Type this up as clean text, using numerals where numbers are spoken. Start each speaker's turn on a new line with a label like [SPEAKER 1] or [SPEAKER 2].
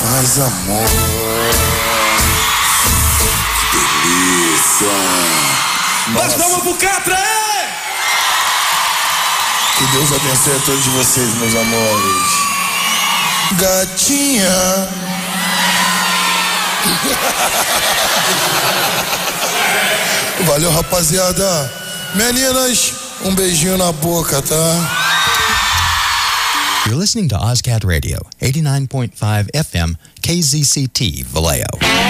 [SPEAKER 1] mais amor. Que delícia.
[SPEAKER 2] Mas vamos pro Catra, é?
[SPEAKER 1] Que Deus abençoe a todos vocês, meus amores. Gatinha. Valeu, rapaziada. Meninas, um beijinho na boca, tá?
[SPEAKER 3] You're listening to OzCat Radio, 89.5 FM, KZCT, Vallejo.